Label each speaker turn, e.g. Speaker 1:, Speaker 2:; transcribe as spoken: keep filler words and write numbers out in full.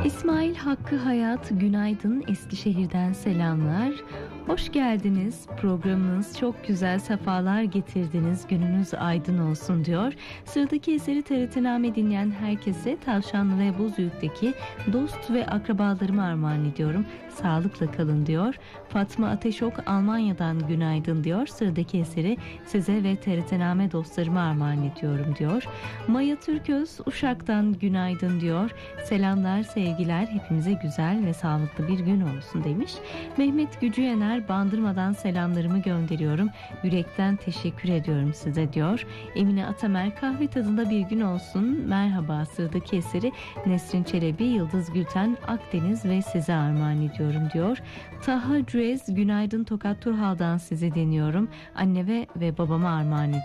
Speaker 1: İsmail Hakkı Hayat, günaydın, Eskişehir'den selamlar. Hoş geldiniz. Programınız çok güzel, sefalar getirdiniz. Gününüz aydın olsun diyor. Sıradaki eseri T R T'name dinleyen herkese Tavşanlı ve Bozüyük'teki dost ve akrabalarıma armağan ediyorum. Sağlıkla kalın diyor. Fatma Ateşok Almanya'dan günaydın diyor. Sıradaki eseri size ve T R T'name dostlarıma armağan ediyorum diyor. Maya Türköz Uşak'tan günaydın diyor. Selamlar, sevgiler, hepimize güzel ve sağlıklı bir gün olsun demiş. Mehmet Gücüyener Bandırma'dan selamlarımı gönderiyorum. Yürekten teşekkür ediyorum size diyor. Emine Atamer kahve tadında bir gün olsun. Merhaba, sıradaki eseri Nesrin Çelebi, Yıldız Gülten Akdeniz ve size armağan ediyorum diyor. Taha Cüez günaydın, Tokat Turhal'dan sizi dinliyorum. Anne ve, ve babama armağan ediyorum.